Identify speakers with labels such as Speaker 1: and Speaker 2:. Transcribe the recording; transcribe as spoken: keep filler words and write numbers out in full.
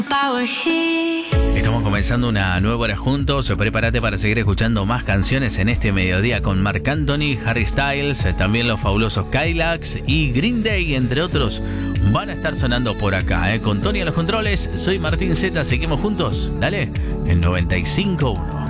Speaker 1: Estamos comenzando una nueva hora juntos. Prepárate para seguir escuchando más canciones en este mediodía con Marc Anthony, Harry Styles, también los fabulosos Kylax y Green Day, entre otros, van a estar sonando por acá, ¿eh? Con Tony a los controles, soy Martín Zeta, seguimos juntos, dale, en noventa y cinco punto uno.